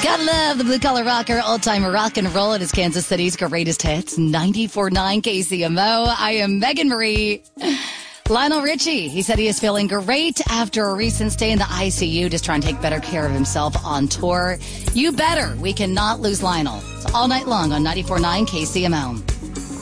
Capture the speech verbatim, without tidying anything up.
Gotta love the blue collar rocker, old time rock and roll. It is Kansas City's greatest hits, ninety-four point nine K C M O. I am Megan Marie. Lionel Richie, he said he is feeling great after a recent stay in the I C U, just trying to take better care of himself on tour. You better. We cannot lose Lionel. It's all night long on ninety-four point nine K C M O.